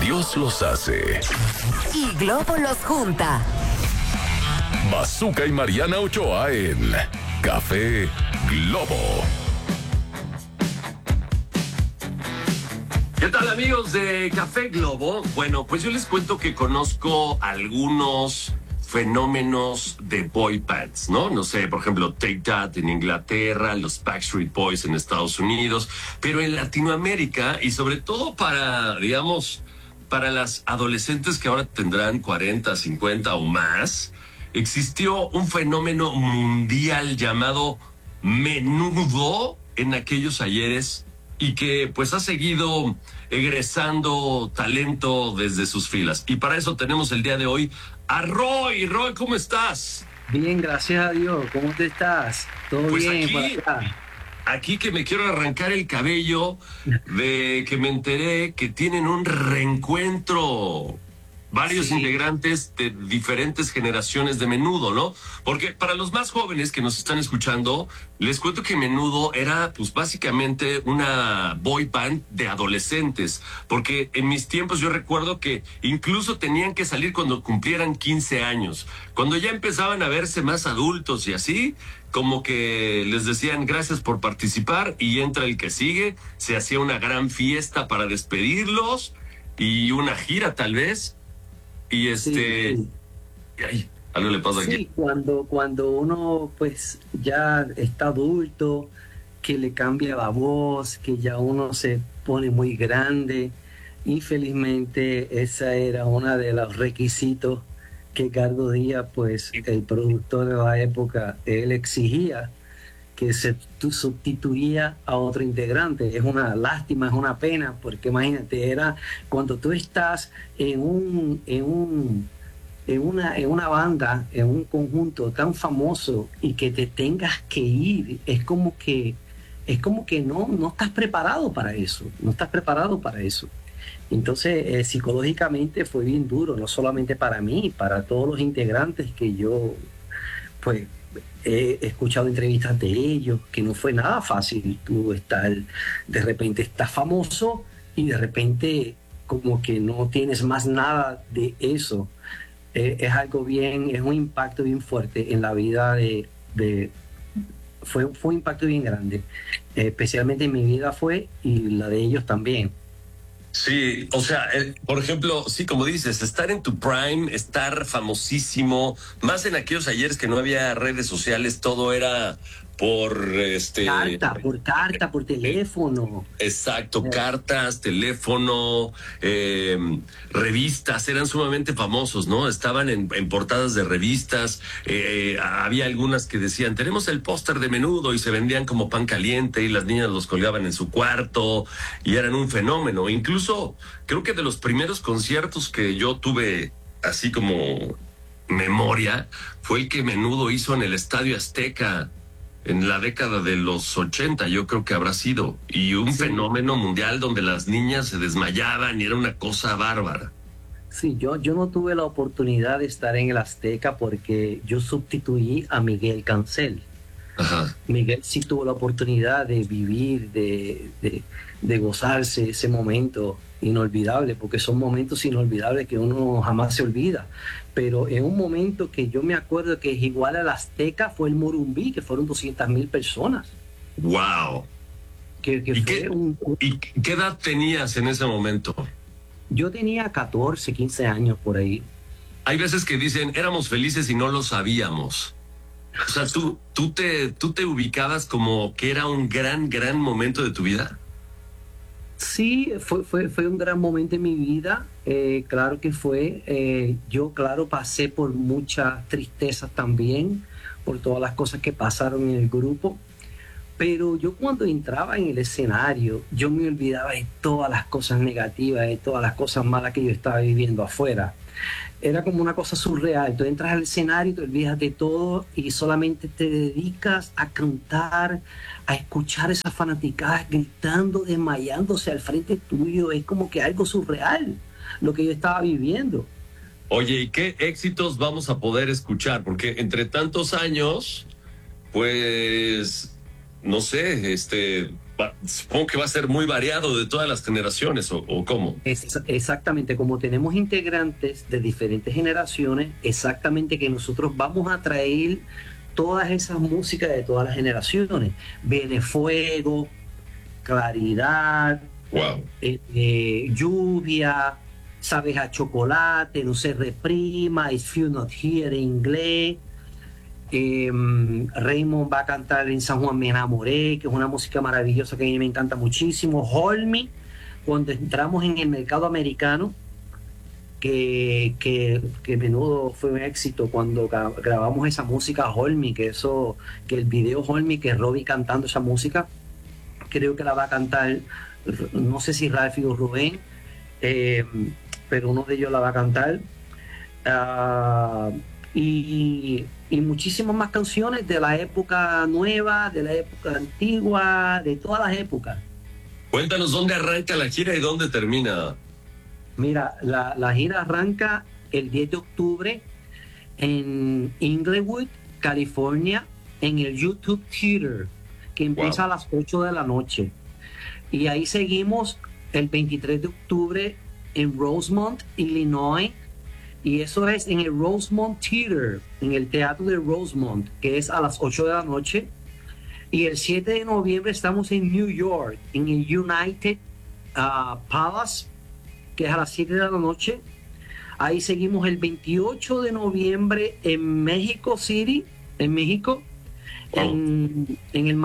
Dios los hace y Globo los junta. Bazooka y Mariana Ochoa en Café Globo. ¿Qué tal, amigos de Café Globo? Bueno, pues yo les cuento que conozco algunos fenómenos de boy bands, ¿no? No sé, por ejemplo, Take That en Inglaterra, los Backstreet Boys en Estados Unidos, pero en Latinoamérica y sobre todo para, digamos, para las adolescentes que ahora tendrán 40, 50 o más, existió un fenómeno mundial llamado Menudo en aquellos ayeres y que pues ha seguido egresando talento desde sus filas. Y para eso tenemos el día de hoy a Roy. Roy, ¿cómo estás? Bien, gracias a Dios. ¿Cómo te estás? ¿Todo Pues bien por aquí, acá? aquí que me quiero arrancar el cabello de que me enteré que tienen un reencuentro varios integrantes de diferentes generaciones de Menudo, ¿no? Porque para los más jóvenes que nos están escuchando, les cuento que Menudo era, pues, básicamente una boy band de adolescentes. Porque en mis tiempos yo recuerdo que incluso tenían que salir cuando cumplieran 15 años. Cuando ya empezaban a verse más adultos y así, como que les decían gracias por participar y entra el que sigue. Se hacía una gran fiesta para despedirlos y una gira tal vez. Y Sí. ay, algo le pasa aquí. Sí, cuando uno pues ya está adulto, que le cambia la voz, que ya uno se pone muy grande. Infelizmente, esa era una de los requisitos que Carlos Díaz, pues el productor de la época, él exigía que se sustituía a otro integrante. Es una lástima, es una pena, porque imagínate, era cuando tú estás en una banda, en un conjunto tan famoso y que te tengas que ir, es como que no estás preparado para eso, no estás preparado para eso. Entonces, psicológicamente fue bien duro, no solamente para mí, para todos los integrantes que yo, pues, he escuchado entrevistas de ellos, que no fue nada fácil tú estar, de repente estás famoso y de repente como que no tienes más nada de eso. Es algo bien, es un impacto bien fuerte en la vida fue un impacto bien grande, especialmente en mi vida fue y la de ellos también. Sí, o sea, por ejemplo, sí, como dices, estar en tu prime, estar famosísimo, más en aquellos ayeres que no había redes sociales, todo era por Carta, por teléfono. exacto, cartas, teléfono, revistas, eran sumamente famosos, ¿no? Estaban en portadas de revistas, había algunas que decían, tenemos el póster de Menudo y se vendían como pan caliente y las niñas los colgaban en su cuarto y eran un fenómeno. Incluso creo que de los primeros conciertos que yo tuve así como memoria fue el que Menudo hizo en el Estadio Azteca en la década de los 80, yo creo que habrá sido, y un fenómeno mundial donde las niñas se desmayaban y era una cosa bárbara. Sí, yo no tuve la oportunidad de estar en el Azteca porque yo sustituí a Miguel Cancel. Ajá. Miguel sí tuvo la oportunidad de vivir, de gozarse ese momento inolvidable, porque son momentos inolvidables que uno jamás se olvida. Pero en un momento que yo me acuerdo que es igual al Azteca fue el Morumbí, que fueron 200,000 personas. ¡Wow! Que ¿Y fue y qué edad tenías en ese momento? Yo tenía 14, 15 años por ahí. Hay veces que dicen, éramos felices y no lo sabíamos. O sea, tú te ubicabas como que era un gran momento de tu vida. Sí, fue un gran momento en mi vida, claro que fue. Yo, claro, pasé por muchas tristezas también, por todas las cosas que pasaron en el grupo, pero yo cuando entraba en el escenario, yo me olvidaba de todas las cosas negativas, de todas las cosas malas que yo estaba viviendo afuera. Era como una cosa surreal. Tú entras al escenario, te olvidas de todo y solamente te dedicas a cantar, a escuchar esas fanaticadas gritando, desmayándose al frente tuyo. Es como que algo surreal lo que yo estaba viviendo. Oye, ¿y qué éxitos vamos a poder escuchar? Porque entre tantos años, pues, no sé, supongo que va a ser muy variado de todas las generaciones, o cómo. Exactamente, como tenemos integrantes de diferentes generaciones, exactamente que nosotros vamos a traer todas esas músicas de todas las generaciones. Viene Fuego, Claridad, Wow. Lluvia, Sabes a Chocolate, No se reprima, If You Not Here en inglés. Raymond va a cantar en San Juan Me Enamoré, que es una música maravillosa que a mí me encanta muchísimo. Hold Me, cuando entramos en el mercado americano, que menudo fue un éxito cuando grabamos esa música Hold Me, que el video Hold Me, que Robbie cantando esa música, creo que la va a cantar, no sé si Ralphie o Rubén, pero uno de ellos la va a cantar. Y muchísimas más canciones de la época nueva, de la época antigua, de todas las épocas. Cuéntanos dónde arranca la gira y dónde termina. Mira, la gira arranca el 10 de octubre en Inglewood, California, en el YouTube Theater, que empieza a las 8 de la noche. Y ahí seguimos el 23 de octubre en Rosemont, Illinois. Y eso es en el Rosemont Theater, en el Teatro de Rosemont, que es a las 8 de la noche. Y el 7 de noviembre estamos en New York, en el United Palace, que es a las 7 de la noche. Ahí seguimos el 28 de noviembre en México City, en México, en el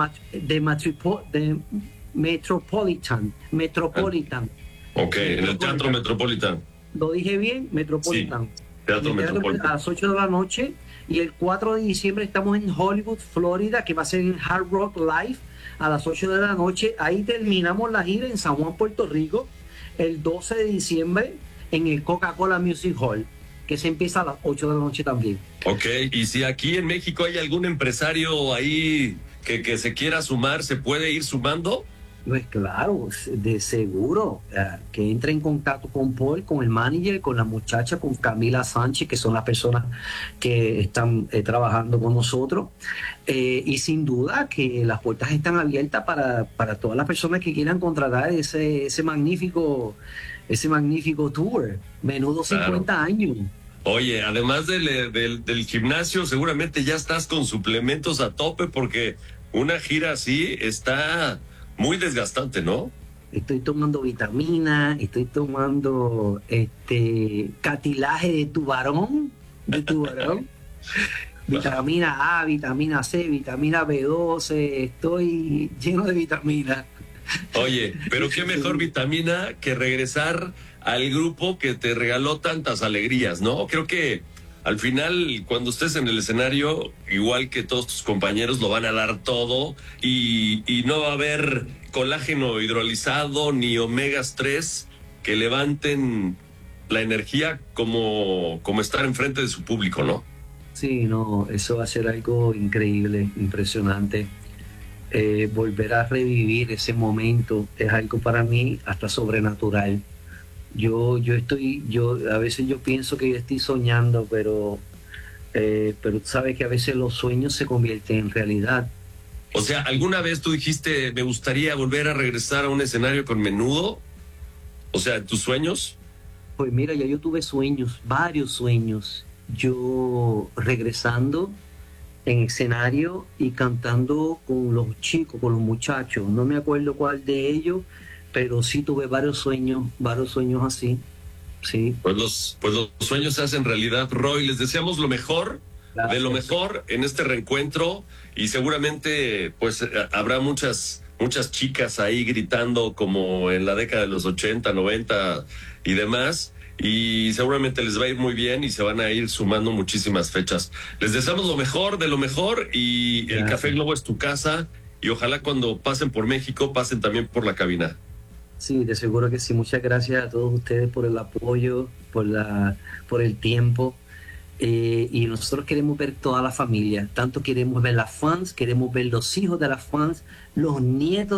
Metropolitan. Ok, en el Teatro Metropolitan. ¿Lo dije bien? Metropolitan. Sí, Teatro Metropolitan. A las 8 de la noche. Y el 4 de diciembre estamos en Hollywood, Florida, que va a ser en Hard Rock Live a las 8 de la noche. Ahí terminamos la gira en San Juan, Puerto Rico, el 12 de diciembre en el Coca-Cola Music Hall, que se empieza a las 8 de la noche también. Ok, y si aquí en México hay algún empresario ahí que se quiera sumar, ¿se puede ir sumando? Pues claro, de seguro, que entre en contacto con Paul, con el manager, con la muchacha, con Camila Sánchez, que son las personas que están trabajando con nosotros. Y sin duda que las puertas están abiertas para todas las personas que quieran contratar ese magnífico tour. Menudo 50 Claro. años. Oye, además del gimnasio, seguramente ya estás con suplementos a tope porque una gira así está muy desgastante, ¿no? Estoy tomando vitamina, estoy tomando cartilaje de tubarón, vitamina A, vitamina C, vitamina B12, estoy lleno de vitamina. Oye, pero qué mejor vitamina que regresar al grupo que te regaló tantas alegrías, ¿no? Creo que al final, cuando estés en el escenario, igual que todos tus compañeros, lo van a dar todo y no va a haber colágeno hidrolizado ni omegas 3 que levanten la energía como estar enfrente de su público, ¿no? Sí, no, eso va a ser algo increíble, impresionante. Volver a revivir ese momento es algo para mí hasta sobrenatural. A veces yo pienso que yo estoy soñando, pero tú sabes que a veces los sueños se convierten en realidad. O sea, ¿alguna vez tú dijiste, me gustaría volver a regresar a un escenario con Menudo? O sea, ¿tus sueños? Pues mira, yo tuve sueños, varios sueños. Yo regresando en escenario y cantando con los chicos, con los muchachos. No me acuerdo cuál de ellos, pero sí tuve varios sueños así, sí. Pues los sueños se hacen realidad, Roy. Les deseamos lo mejor, Gracias. de lo mejor en este reencuentro y seguramente pues habrá muchas chicas ahí gritando como en la década de los 80, 90 y demás. Y seguramente les va a ir muy bien y se van a ir sumando muchísimas fechas. Les deseamos lo mejor de lo mejor y el Café Globo es tu casa y ojalá cuando pasen por México pasen también por la cabina. Sí, de seguro que sí. Muchas gracias a todos ustedes por el apoyo, por el tiempo. Y nosotros queremos ver toda la familia. Tanto queremos ver las fans, queremos ver los hijos de las fans, los nietos